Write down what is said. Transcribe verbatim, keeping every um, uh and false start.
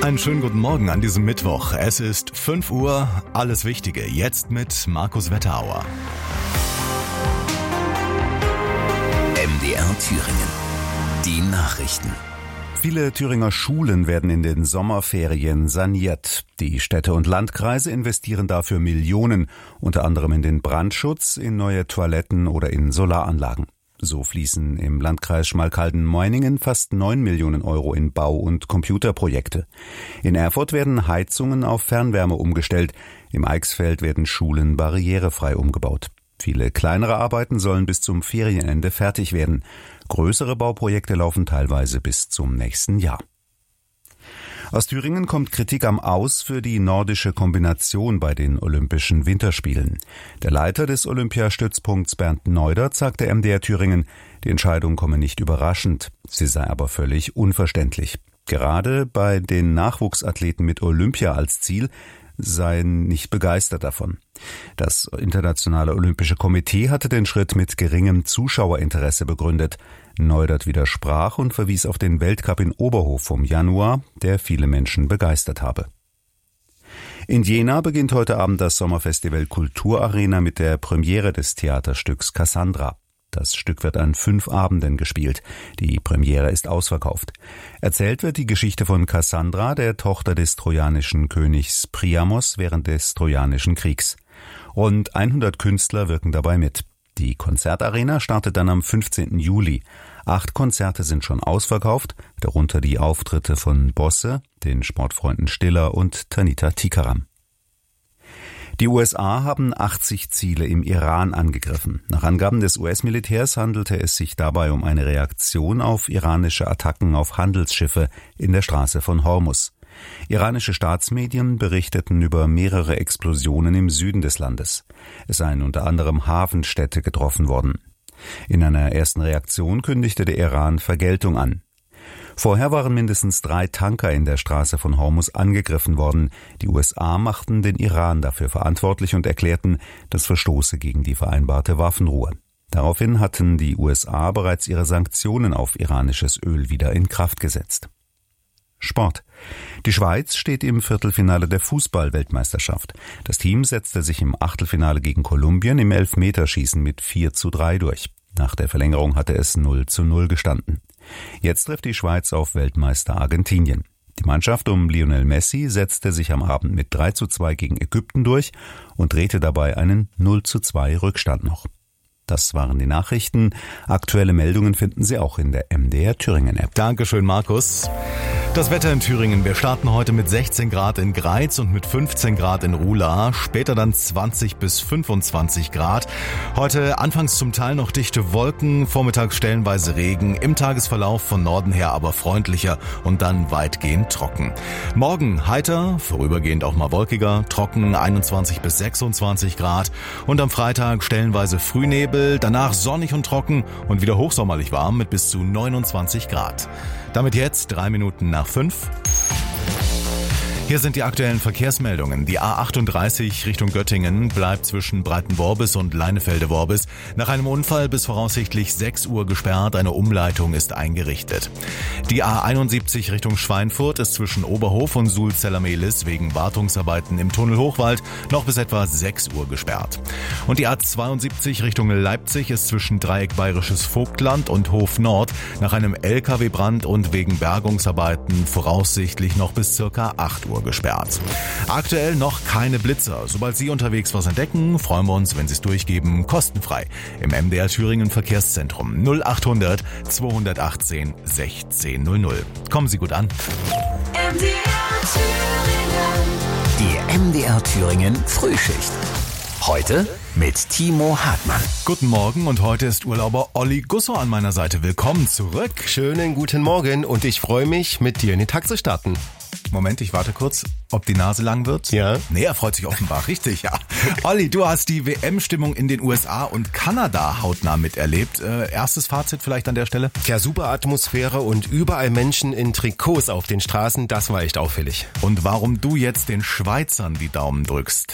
Einen schönen guten Morgen an diesem Mittwoch. Es ist fünf Uhr, alles Wichtige jetzt mit Markus Wetterauer. M D R Thüringen. Die Nachrichten. Viele Thüringer Schulen werden in den Sommerferien saniert. Die Städte und Landkreise investieren dafür Millionen, unter anderem in den Brandschutz, in neue Toiletten oder in Solaranlagen. So fließen im Landkreis Schmalkalden-Meuningen fast neun Millionen Euro in Bau- und Computerprojekte. In Erfurt werden Heizungen auf Fernwärme umgestellt. Im Eichsfeld werden Schulen barrierefrei umgebaut. Viele kleinere Arbeiten sollen bis zum Ferienende fertig werden. Größere Bauprojekte laufen teilweise bis zum nächsten Jahr. Aus Thüringen kommt Kritik am Aus für die nordische Kombination bei den Olympischen Winterspielen. Der Leiter des Olympiastützpunkts Bernd Neudert sagte M D R Thüringen, die Entscheidung komme nicht überraschend, sie sei aber völlig unverständlich. Gerade bei den Nachwuchsathleten mit Olympia als Ziel seien nicht begeistert davon. Das Internationale Olympische Komitee hatte den Schritt mit geringem Zuschauerinteresse begründet. Neudert widersprach und verwies auf den Weltcup in Oberhof vom Januar, der viele Menschen begeistert habe. In Jena beginnt heute Abend das Sommerfestival Kulturarena mit der Premiere des Theaterstücks Cassandra. Das Stück wird an fünf Abenden gespielt. Die Premiere ist ausverkauft. Erzählt wird die Geschichte von Cassandra, der Tochter des trojanischen Königs Priamos während des Trojanischen Kriegs. Rund hundert Künstler wirken dabei mit. Die Konzertarena startet dann am fünfzehnten Juli. Acht Konzerte sind schon ausverkauft, darunter die Auftritte von Bosse, den Sportfreunden Stiller und Tanita Tikaram. Die U S A haben achtzig Ziele im Iran angegriffen. Nach Angaben des U S-Militärs handelte es sich dabei um eine Reaktion auf iranische Attacken auf Handelsschiffe in der Straße von Hormuz. Iranische Staatsmedien berichteten über mehrere Explosionen im Süden des Landes. Es seien unter anderem Hafenstädte getroffen worden. In einer ersten Reaktion kündigte der Iran Vergeltung an. Vorher waren mindestens drei Tanker in der Straße von Hormuz angegriffen worden. Die U S A machten den Iran dafür verantwortlich und erklärten, das verstoße gegen die vereinbarte Waffenruhe. Daraufhin hatten die U S A bereits ihre Sanktionen auf iranisches Öl wieder in Kraft gesetzt. Sport. Die Schweiz steht im Viertelfinale der Fußball-Weltmeisterschaft. Das Team setzte sich im Achtelfinale gegen Kolumbien im Elfmeterschießen mit vier zu drei durch. Nach der Verlängerung hatte es null zu null gestanden. Jetzt trifft die Schweiz auf Weltmeister Argentinien. Die Mannschaft um Lionel Messi setzte sich am Abend mit drei zu zwei gegen Ägypten durch und drehte dabei einen null zu zwei Rückstand noch. Das waren die Nachrichten. Aktuelle Meldungen finden Sie auch in der M D R Thüringen App. Dankeschön, Markus. Das Wetter in Thüringen. Wir starten heute mit sechzehn Grad in Greiz und mit fünfzehn Grad in Ruhla. Später dann zwanzig bis fünfundzwanzig Grad. Heute anfangs zum Teil noch dichte Wolken, vormittags stellenweise Regen. Im Tagesverlauf von Norden her aber freundlicher und dann weitgehend trocken. Morgen heiter, vorübergehend auch mal wolkiger, trocken einundzwanzig bis sechsundzwanzig Grad. Und am Freitag stellenweise Frühnebel, danach sonnig und trocken und wieder hochsommerlich warm mit bis zu neunundzwanzig Grad. Damit jetzt drei Minuten nach fünf. Hier sind die aktuellen Verkehrsmeldungen. Die A achtunddreißig Richtung Göttingen bleibt zwischen Breitenworbis und Leinefelde-Worbis nach einem Unfall bis voraussichtlich sechs Uhr gesperrt. Eine Umleitung ist eingerichtet. Die A einundsiebzig Richtung Schweinfurt ist zwischen Oberhof und Sulz-Zellermehlis wegen Wartungsarbeiten im Tunnel Hochwald noch bis etwa sechs Uhr gesperrt. Und die A zweiundsiebzig Richtung Leipzig ist zwischen Dreieck Bayerisches Vogtland und Hof Nord nach einem L K W-Brand und wegen Bergungsarbeiten voraussichtlich noch bis circa acht Uhr gesperrt. Aktuell noch keine Blitzer. Sobald Sie unterwegs was entdecken, freuen wir uns, wenn Sie es durchgeben, kostenfrei im M D R Thüringen Verkehrszentrum null achthundert zweihundertachtzehn sechzehn null null. Kommen Sie gut an. M D R Thüringen. Die M D R Thüringen Frühschicht. Heute mit Timo Hartmann. Guten Morgen und heute ist Urlauber Olli Gusso an meiner Seite. Willkommen zurück. Schönen guten Morgen und ich freue mich, mit dir in den Tag zu starten. Moment, ich warte kurz, ob die Nase lang wird. Ja. Nee, er freut sich offenbar, richtig, ja. Olli, du hast die W M-Stimmung in den U S A und Kanada hautnah miterlebt. Äh, erstes Fazit vielleicht an der Stelle? Ja, super Atmosphäre und überall Menschen in Trikots auf den Straßen, das war echt auffällig. Und warum du jetzt den Schweizern die Daumen drückst?